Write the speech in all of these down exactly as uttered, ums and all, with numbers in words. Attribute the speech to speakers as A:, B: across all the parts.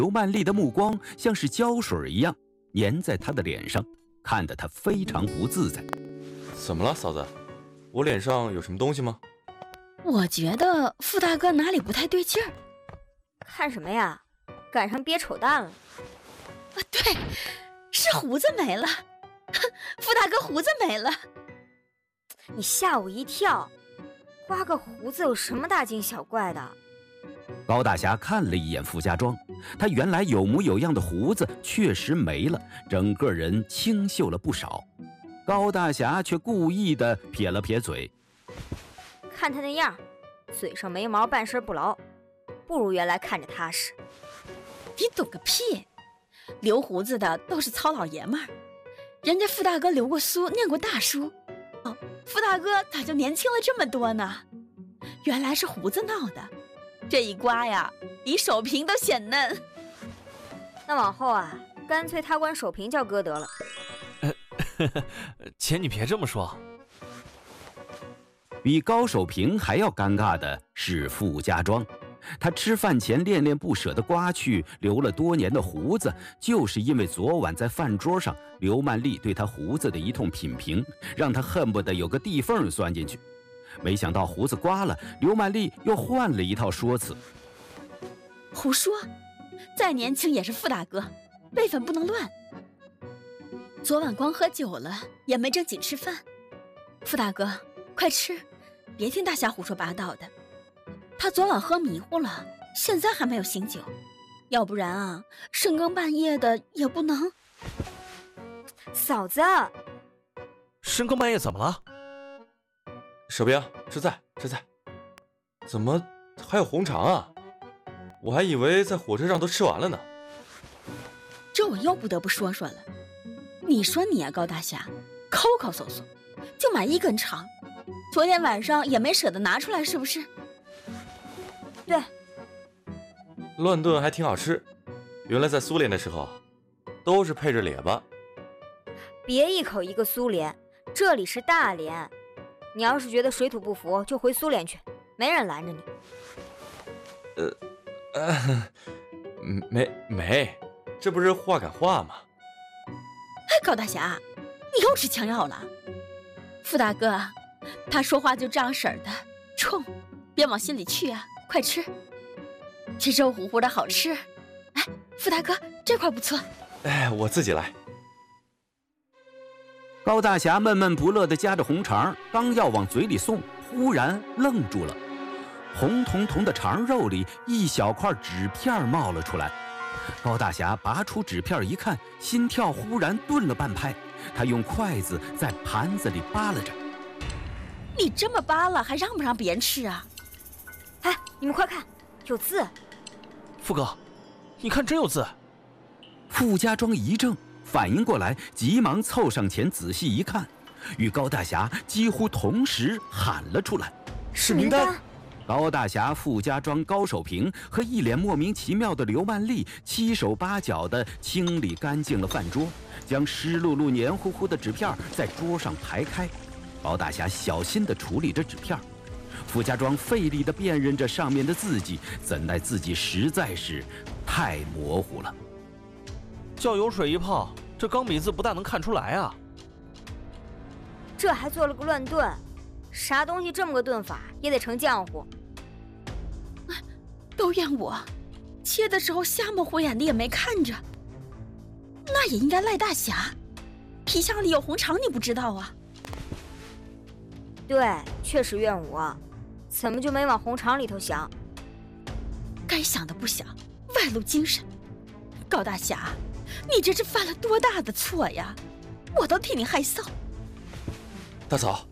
A: 刘曼丽的目光像是胶水一样粘在他的脸上，看得他非常不自在。
B: 怎么了，嫂子？我脸上有什么东西吗？
C: 我觉得傅大哥哪里不太对劲儿。
D: 看什么呀？赶上憋丑蛋了。
C: 啊，对，是胡子没了。傅大哥胡子没了。
D: 你吓我一跳，刮个胡子有什么大惊小怪的？
A: 高大侠看了一眼傅家庄，他原来有模有样的胡子确实没了，整个人清秀了不少。高大侠却故意的撇了撇嘴，
D: 看他那样，嘴上没毛，办事不牢，不如原来看着踏实。
C: 你懂个屁！留胡子的都是糙老爷们儿，人家傅大哥留过书，念过大书。哦，傅大哥咋就年轻了这么多呢？原来是胡子闹的。这一刮呀，比手平都显嫩。
D: 那往后啊，干脆他管手平叫哥得了。
E: 呃，姐你别这么说。
A: 比高守平还要尴尬的是傅家庄，他吃饭前恋恋不舍地刮去留了多年的胡子，就是因为昨晚在饭桌上刘曼丽对他胡子的一通品评，让他恨不得有个地缝钻进去。没想到胡子刮了，刘曼丽又换了一套说辞。
C: 胡说，再年轻也是傅大哥，辈分不能乱。昨晚光喝酒了，也没正经吃饭。傅大哥，快吃，别听大侠胡说八道的。他昨晚喝迷糊了，现在还没有醒酒，要不然啊，深更半夜的也不能。
D: 嫂子，
E: 深更半夜怎么了？
B: 手兵，这在这在，怎么还有红肠啊？我还以为在火车上都吃完了呢。
C: 这我又不得不说说了，你说你啊，高大侠，抠抠搜搜，就买一根肠，昨天晚上也没舍得拿出来，是不是？
D: 对，
B: 乱炖还挺好吃。原来在苏联的时候，都是配着列巴。
D: 别一口一个苏联，这里是大连。你要是觉得水土不服，就回苏联去，没人拦着你。
B: 呃，呃，没没，这不是话赶话吗？
C: 哎，高大侠，你又吃枪药了。傅大哥，他说话就这样式儿的，冲，别往心里去啊，快吃。这肉乎乎的好吃。哎，傅大哥，这块不错。
B: 哎，我自己来。
A: 高大侠闷闷不乐地夹着红肠，刚要往嘴里送，忽然愣住了。红彤彤的肠肉里一小块纸片冒了出来。高大侠拔出纸片一看，心跳忽然顿了半拍，他用筷子在盘子里扒拉着。
C: 你这么扒拉，还让不让别人吃啊？
D: 哎，你们快看，有字。
E: 傅哥，你看真有字。
A: 傅家庄一怔，反应过来，急忙凑上前仔细一看，与高大侠几乎同时喊了出来：“
B: 是名单！”
A: 高大侠、傅家庄、高守平和一脸莫名其妙的刘曼丽七手八脚地清理干净了饭桌，将湿漉漉、黏糊糊的纸片在桌上排开。高大侠小心地处理着纸片，傅家庄费力地辨认着上面的字迹，怎奈字迹实在是太模糊了。
E: 叫油水一泡，这钢笔字不大能看出来啊。
D: 这还做了个乱炖，啥东西这么个炖法也得成浆糊。
C: 都怨我，切的时候瞎蒙火眼的也没看着。那也应该赖大侠，皮箱里有红肠你不知道啊？
D: 对，确实怨我，怎么就没往红肠里头想？
C: 该想的不想，外露精神。高大侠，你这是犯了多大的错呀？我都替你害臊。
B: 大嫂，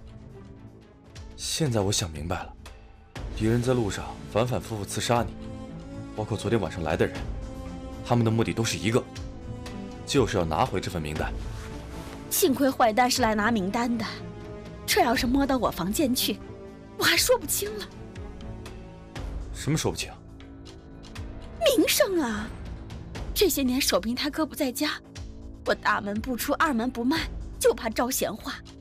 B: 现在我想明白了，敌人在路上反反复复刺杀你，包括昨天晚上来的人，他们的目的都是一个，就是要拿回这份名单。
C: 幸亏坏蛋是来拿名单的，这要是摸到我房间去，我还说不清了。
B: 什么说不清？
C: 名声啊！这些年守平他哥不在家，我大门不出二门不迈，就怕招闲话。